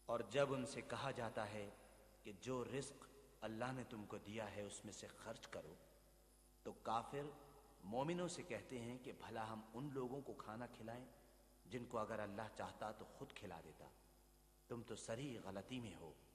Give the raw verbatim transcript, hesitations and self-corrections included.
और जब उनसे कहा जाता है कि जो रिस्क अल्लाह ने तुमको दिया है उसमें से खर्च करो, तो काफिर मोमिनों से कहते हैं कि भला हम उन लोगों को खाना खिलाएं जिनको अगर अल्लाह चाहता तो खुद खिला देता। तुम तो सरी गलती में हो।